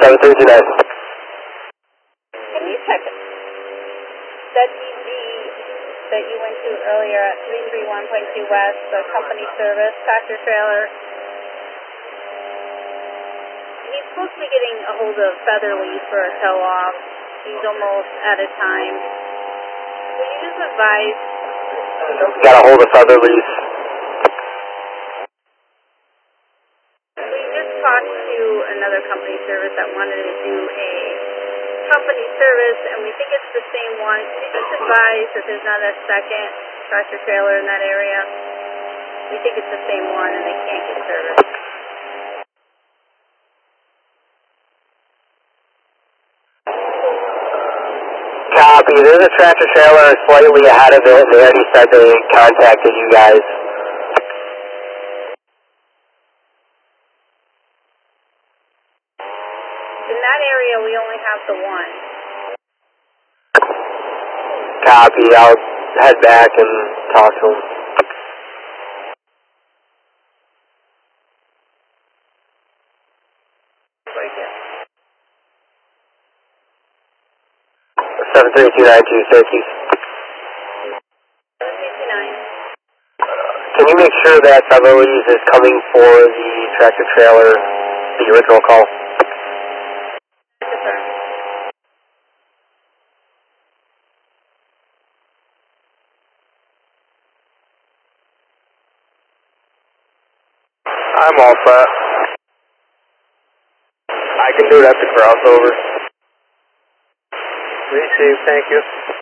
7329. Can you check that DG that you went to earlier at 331.2 West, the company service, tractor trailer? He's supposed to be getting a hold of Featherleaf for a tow-off. He's almost out of time. Will you just advise? Got a hold of Featherleaf. We just talked to another company service that wanted to do a company service, and we think it's the same one. Can you just advise that there's not a second tractor trailer in that area? We think it's the same one, and they can't get service. Copy. There's a tractor trailer slightly ahead of it. They already said they contacted you guys. In that area, we only have the one. Copy. I'll head back and talk to them. Right here. 73292 Syracuse. 759. Can you make sure that Featherleaf is coming for the tractor trailer, the original call? I'm all set. I can do it at the crossover. Receive, thank you.